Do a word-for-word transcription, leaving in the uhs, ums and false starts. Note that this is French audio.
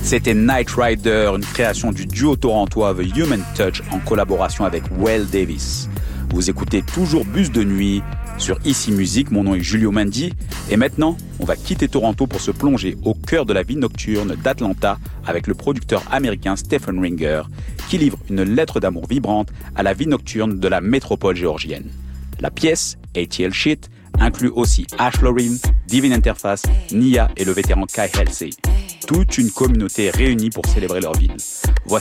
C'était Night Rider, une création du duo torontois The Human Touch en collaboration avec Well Davis. Vous écoutez toujours Bus de nuit sur Ici Musique, mon nom est Julio Mendy et maintenant on va quitter Toronto pour se plonger au cœur de la vie nocturne d'Atlanta avec le producteur américain Stephen Ringer qui livre une lettre d'amour vibrante à la vie nocturne de la métropole géorgienne. La pièce, A T L Shit, inclut aussi Ash Lorin, Divine Interface, Nia et le vétéran Kai Halsey. Toute une communauté réunie pour célébrer leur ville. Voici